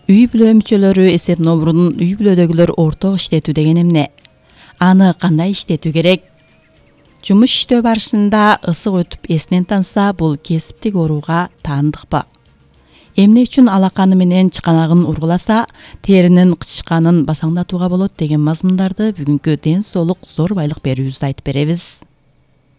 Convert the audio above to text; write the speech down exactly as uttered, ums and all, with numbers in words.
Үй бүлө мүчөлөрү эсеп номурунун үй бүлөдөгүлөр орток иштетүү деген эмне? Аны кандай иштетүү керек? Жумуш иштөө барышында ысык өтүп эсинен танса, бул кесиптик ооруга таандыкпы? Эмне үчүн алаканы менен чыканагын ургуласа, теринин кычышканын басаңдатууга болот деген мазмундарды бүгүнкү ден соолук зор байлык берүүбүздө айтып беребиз.